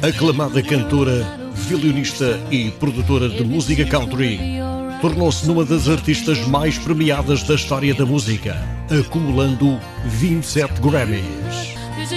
Aclamada cantora, violinista e produtora de música country, tornou-se numa das artistas mais premiadas da história da música, acumulando 27 Grammys.